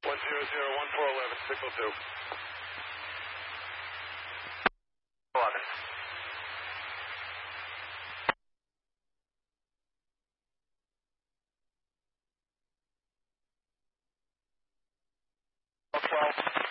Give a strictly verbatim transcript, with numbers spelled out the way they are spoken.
one zero zero one four eleven, signal two. eleven. twelve.